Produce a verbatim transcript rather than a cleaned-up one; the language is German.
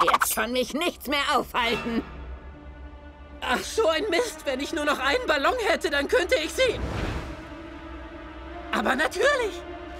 Jetzt kann mich nichts mehr aufhalten. Ach, so ein Mist. Wenn ich nur noch einen Ballon hätte, dann könnte ich sie. Aber natürlich.